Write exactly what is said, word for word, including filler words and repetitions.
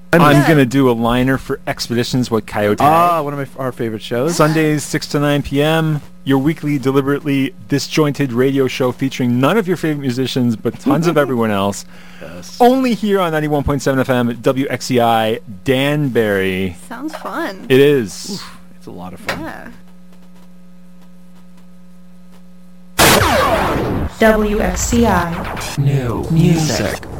I'm Yeah. going to do a liner for Expeditions with Coyote. Ah, one of my, f- our favorite shows. Sundays, six to nine p.m., your weekly deliberately disjointed radio show featuring none of your favorite musicians, but tons of everyone else. Yes. Only here on ninety-one point seven F M, W X C I, Danbury. Sounds fun. It is. It's a lot of fun. Yeah. W X C I. New music.